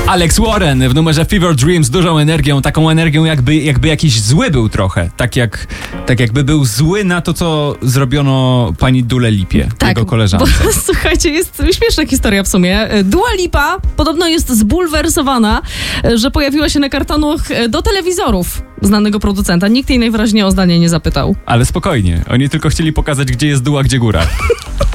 Alex Warren w numerze Fever Dream z dużą energią, taką energią jakby jakiś zły był trochę. Tak jakby był zły na to, co zrobiono pani Dule Lipie, jego koleżance. Bo, słuchajcie, jest śmieszna historia w sumie. Dua Lipa podobno jest zbulwersowana, że pojawiła się na kartonach do telewizorów znanego producenta. Nikt jej najwyraźniej o zdanie nie zapytał. Ale spokojnie, oni tylko chcieli pokazać, gdzie jest dół, a gdzie góra.